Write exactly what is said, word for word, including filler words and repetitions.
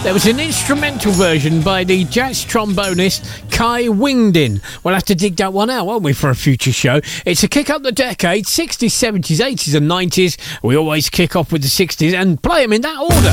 There was an instrumental version by the jazz trombonist Kai Wingdin. We'll have to dig that one out, won't we, for a future show? It's a kick up the decade, sixties, seventies, eighties and nineties. We always kick off with the sixties and play them in that order.